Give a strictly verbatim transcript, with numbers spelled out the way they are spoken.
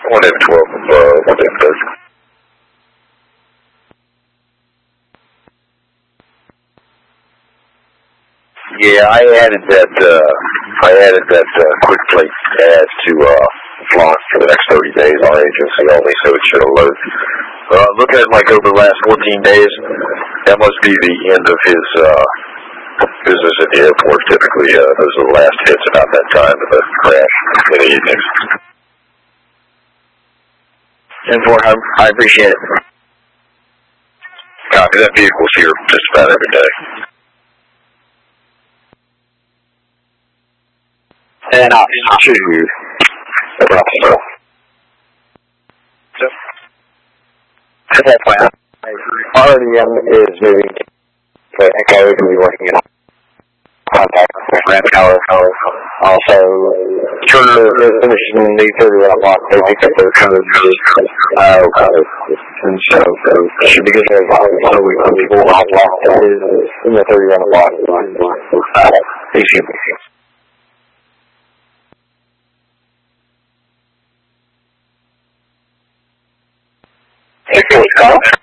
one M twelve, uh, one M thirty. Yeah, I added that, uh, I added that, uh, quick plate ad to, uh, Flock for the next thirty days on agency only, so it should alert. Uh, look at it like over the last fourteen days, that must be the end of his, uh, business at the airport. Typically, uh, those are the last hits about that time of the crash in the evenings. ten four, I appreciate it. Copy. That vehicle's here just about every day. And ops two. So, that's why R D M is moving to Echo. We'll be working in contact with Ram Tower. Also, Turner is finishing the thirty round block. They picked up their codes. Uh, and so, it should be good there. So, we will have locked in the thirty round block. Uh, A C M. Six, call.